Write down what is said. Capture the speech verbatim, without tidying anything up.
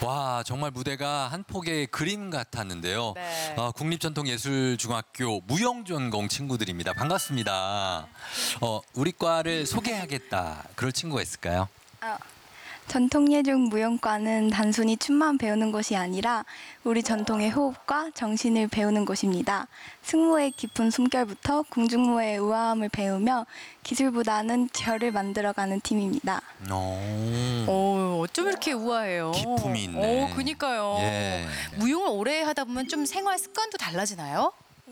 와, 정말 무대가 한 폭의 그림 같았는데요. 네. 어, 국립전통예술중학교 무용전공 친구들입니다. 반갑습니다. 어, 우리 과를 소개하겠다. 그럴 친구가 있을까요? 아, 전통예중 무용과는 단순히 춤만 배우는 것이 아니라 우리 전통의 호흡과 정신을 배우는 곳입니다. 승무의 깊은 숨결부터 궁중무의 우아함을 배우며 기술보다는 결을 만들어가는 팀입니다. 오. 오, 어쩜 이렇게 우아해요. 기품이 있네. 오, 그니까요. 예. 무용을 오래 하다 보면 좀 생활 습관도 달라지나요?